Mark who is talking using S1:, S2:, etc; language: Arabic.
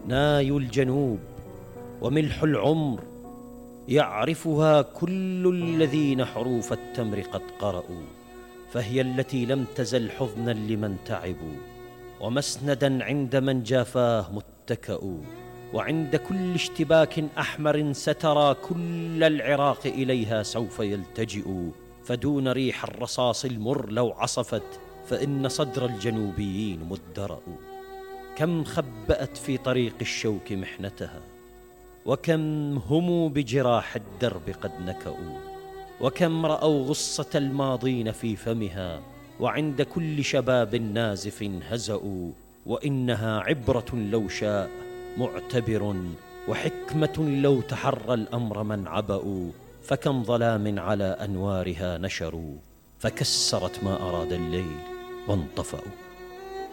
S1: ناي الجنوب وملح العمر، يعرفها كل الذين حروف التمر قد قرأوا، فهي التي لم تزل حضنا لمن تعبوا، ومسندا عند من جافاه متكأ. وعند كل اشتباك أحمر سترى كل العراق إليها سوف يلتجئ، فدون ريح الرصاص المر لو عصفت فإن صدر الجنوبيين مدرأ. كم خبأت في طريق الشوك محنتها، وكم هموا بجراح الدرب قد نكأوا، وكم رأوا غصة الماضين في فمها، وعند كل شباب نازف هزأوا. وإنها عبرة لو شاء معتبر، وحكمة لو تحرى الأمر من عبأوا، فكم ظلام على أنوارها نشروا، فكسرت ما أراد الليل وانطفأوا.